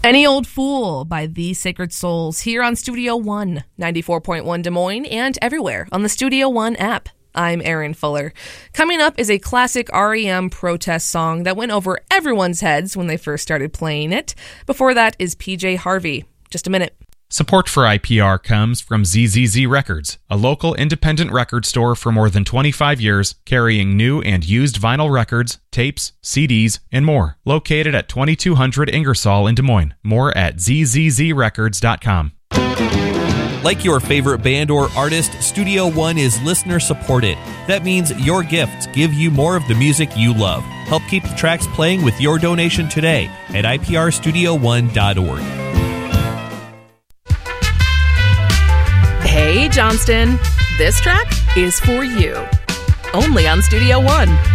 Any Old Fool by The Sacred Souls here on Studio One, 94.1 Des Moines, and everywhere on the Studio One app. I'm Erin Fuller. Coming up is a classic REM protest song that went over everyone's heads when they first started playing it. Before that is PJ Harvey. Just a minute. Support for IPR comes from ZZZ Records, a local independent record store for more than 25 years, carrying new and used vinyl records, tapes, CDs, and more. Located at 2200 Ingersoll in Des Moines. More at zzzrecords.com. Like your favorite band or artist, Studio One is listener supported. That means your gifts give you more of the music you love. Help keep the tracks playing with your donation today at iprstudio1.org. Hey, Johnston, this track is for you. Only on Studio One.